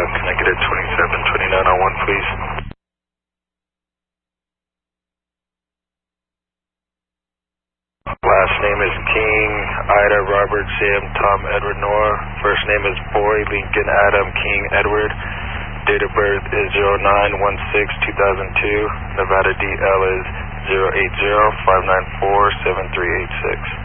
can I get a 2729 on 1, please? Last name is King, Ida, Robert, Sam, Tom, Edward, Noah. First name is Boy, Lincoln, Adam, King, Edward. Date of birth is 09/16/2002. Nevada DL is 080-594-7386.